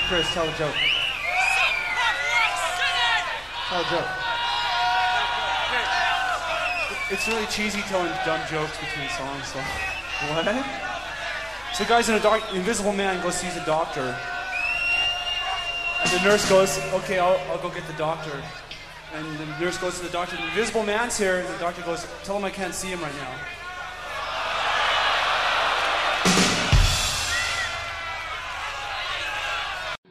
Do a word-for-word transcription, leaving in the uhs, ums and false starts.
Chris, tell a joke. Tell a joke. It's really cheesy telling dumb jokes between songs, so... What? So the guy's in a doc... The Invisible Man goes sees a doctor. And the nurse goes, okay, I'll, I'll go get the doctor. And the nurse goes to the doctor, the Invisible Man's here. And the doctor goes, tell him I can't see him right now.